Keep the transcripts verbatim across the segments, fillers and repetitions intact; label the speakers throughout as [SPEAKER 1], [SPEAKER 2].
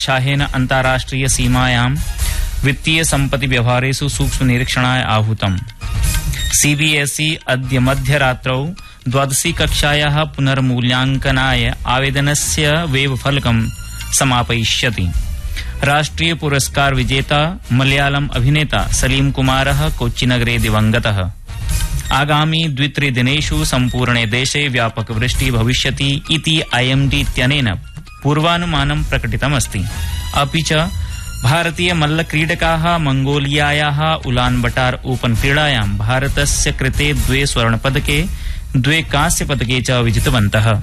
[SPEAKER 1] शाहेन अन्ताराष्ट्रिय सीमायां वित्तीय सम्पत्ति व्यवहारेषु सूक्ष्म निरीक्षणाय आहूतम्। सीबीएसई अद्य मध्यरात्रौ द्वादशी कक्षायाः पुनर्मूल्यांकनाय आवेदनस्य वेबफलकं समापयिष्यति। राष्ट्रिय पुरस्कार विजेता मलयालम अभिनेता सलीम कुमारः कोच्चिनगरे दिवंगतः। आगामी द्वित्रिदिनेषु सम्पूर्णे देशे व्यापक वृष्टिः भविष्यति इति आईएमडी इत्यनेन पूर्वानुमानं प्रकटितमस्ति। अपि च भारतीय मल्लक्रीडकाः मंगोलियायाः उलान बटार ओपन क्रीडायां भारतस्य कृते द्वे स्वर्णपदके द्वे कांस्यपदके च विजितवन्तः।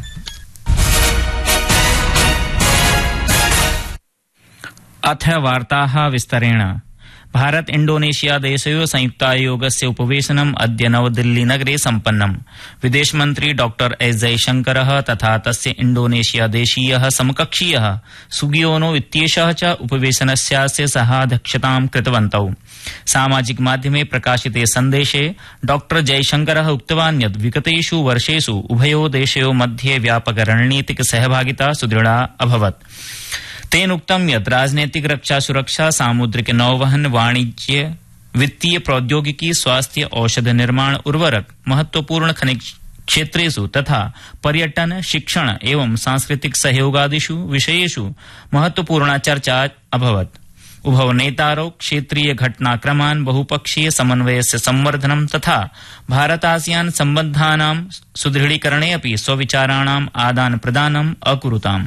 [SPEAKER 1] अथ वार्ताः विस्तरेण। भारत इंडोनेशिया देशयोः संयुक्तायोगस्य उपवेशनम् अद्य नवदिल्ली नगरे सम्पन्नम्। विदेशमन्त्री डॉक्टर एस जयशंकरः तथा तस्य इंडोनेशिया देशीयः समकक्षीयः सुगियोनो इत्येषः च उपवेशनस्यास्य सहाध्यक्षतां कृतवन्तौ। सामाजिक माध्यमे प्रकाशिते सन्देशे डॉक्टर जयशंकरः उक्तवान् यत् विगतेषु वर्षेषु उभयोः देशयोः मध्ये व्यापक रणनीतिक सहभागिता सुदृढा अभवत्। तेन उक्तं यत् राजनैतिक रक्षा सुरक्षा सामुद्रिक नौवहन वाणिज्य वित्तीय प्रौद्योगिकी स्वास्थ्य औषध निर्माण उर्वरक महत्वपूर्ण खनिज क्षेत्रेषु तथा पर्यटन शिक्षण एवं सांस्कृतिक सहयोगादिषु विषयेषु महत्वपूर्णा चर्चा अभवत्। उभौ नेतारौ क्षेत्रीय घटनाक्रमान् बहुपक्षीय समन्वयस्य संवर्धनं तथा भारत आसियान सम्बन्धानां सुदृढीकरणे अपि स्वविचाराणाम् आदान प्रदानम् अकुरुताम्।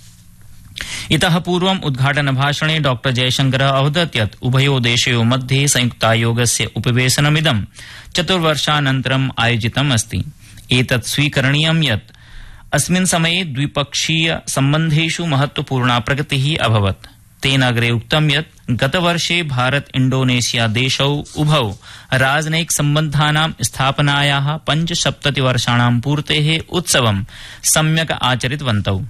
[SPEAKER 1] इतः पूर्वम् उद्घाटन भाषणे डॉक्टर जयशंकरः अवदत् यत् उभयोः देशयोः मध्ये संयुक्तायोगस्य उपवेशनमिदं चतुर्वर्षानन्तरम् आयोजितम् अस्ति। एतत् स्वीकरणीयं यत् अस्मिन् समये द्विपक्षीय सम्बन्धेषु महत्वपूर्णा प्रगतिः अभवत्। तेन अग्रे उक्तं यत् गतवर्षे भारत इंडोनेशिया देशौ उभौ राजनयिक सम्बन्धानां स्थापनायाः पञ्चसप्ततिवर्षाणां पूर्तेः उत्सवं सम्यक् आचरितवन्तौ।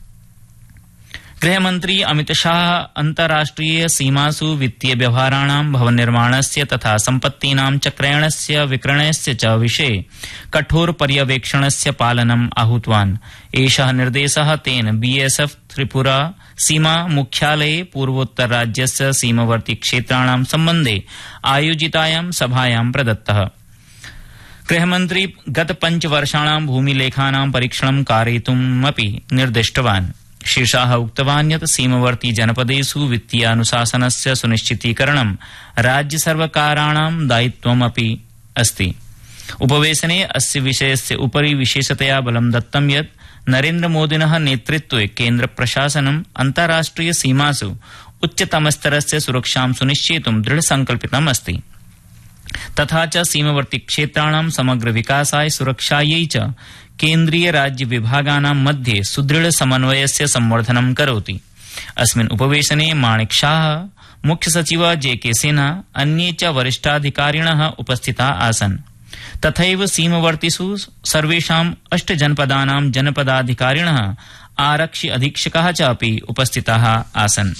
[SPEAKER 1] गृहमन्त्री अमितशाह अन्ताराष्ट्रिय सीमासु वित्तीय व्यवहाराणां भवननिर्माणस्य तथा सम्पत्तीनां च क्रयणस्य विक्रयणस्य च विषये कठोर पर्यवेक्षणस्य पालनम् आहूतवान्। एषः निर्देशः तेन बीएसएफ त्रिपुरा सीमा मुख्यालये पूर्वोत्तर राज्यस्य सीमावर्ती क्षेत्राणां सम्बन्धे आयोजितायां सभायां प्रदत्तः। गृहमन्त्री गत पञ्चवर्षाणां भूमिलेखानां परीक्षणं कारयितुमपि निर्दिष्टवान्। श्री शाह उक्तवान् यत् सीमावर्ती जनपदेषु वित्तीयानुशासनस्य सुनिश्चितीकरणं राज्यसर्वकाराणां दायित्वमपि अस्ति। उपवेशने अस्य विषयस्य उपरि विशेषतया बलं दत्तं यत् नरेन्द्रमोदिनः नेतृत्वे केन्द्रप्रशासनम् अन्ताराष्ट्रिय सीमासु उच्चतमस्तरस्य सुरक्षां सुनिश्चेतुं दृढसंकल्पितम् अस्ति। तथा च सीमावर्ती क्षेत्राणां समग्र विकासाय सुरक्षायै च केन्द्रीय राज्य विभागानां मध्ये सुदृढ समन्वयस्य संवर्धनं करोति। अस्मिन् उपवेशने माणिक शाह, मुख्य सचिव जे के सिन्हा, अन्ये च वरिष्ठाधिकारिणः उपस्थिताः आसन्। तथैव सीमावर्तिषु सर्वेषां अष्ट जनपदानां जनपदाधिकारिणः आरक्षि अधीक्षकाः च अपि उपस्थिताः आसन्।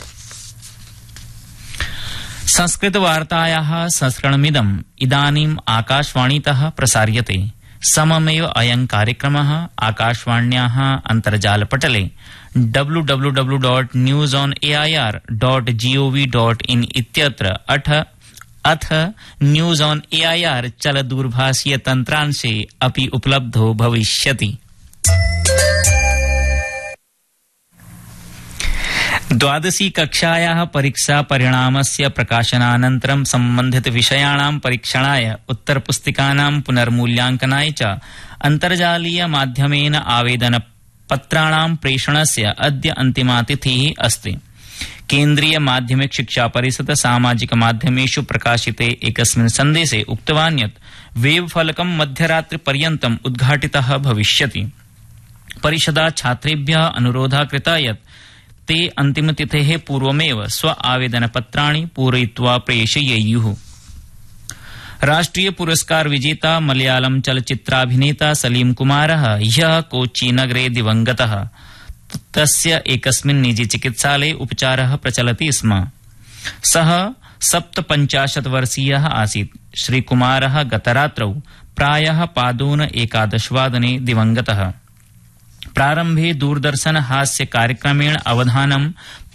[SPEAKER 1] संस्कृतवार्तायाः संस्करणमिदम् इदानीम् आकाशवाणीतः प्रसार्यते। सममेव अयं कार्यक्रमः आकाशवाण्याः अन्तर्जालपटले W W W dot news on A I R dot gov dot in इत्यत्र अथ अथ news on A I R चलदूरभाषीय तन्त्रांशे अपि उपलब्धो भविष्यति। द्वादशी कक्षायाः परीक्षा परिणामस्य प्रकाशनानन्तरं सम्बन्धित विषयाणां परीक्षणाय उत्तरपुस्तिकानां पुनर्मूल्यांकनाय च अन्तर्जालीय माध्यमेन आवेदनपत्राणां प्रेषणस्य अद्य अन्तिमा तिथिः अस्ति। केन्द्रीय माध्यमिक शिक्षा परिषद सामाजिक माध्यमेषु प्रकाशिते एकस्मिन् सन्देशे उक्तवान् यत् वेबफलकं मध्यरात्रिपर्यन्तम् उद्घाटितः भविष्यति। परिषदा छात्रेभ्यः अनुरोधः कृतः यत् ते अन्तिमतिथेः पूर्वमेव स्व आवेदनपत्राणि पूरयित्वा प्रेषयेयुः। राष्ट्रिय पुरस्कार विजेता मलयालम चलच्चित्राभिनेता सलीम कुमारः ह्यः कोच्चि नगरे दिवंगतः। तस्य एकस्मिन् निजी चिकित्सालये उपचारः प्रचलति स्म। सः सप्तपञ्चाशत् वर्षीयः आसीत्। श्रीकुमारः गतरात्रौ प्रायः पादोन एकादशवादने दिवंगतः। प्रारम्भे दूरदर्शन हास्य कार्यक्रमेण अवधानं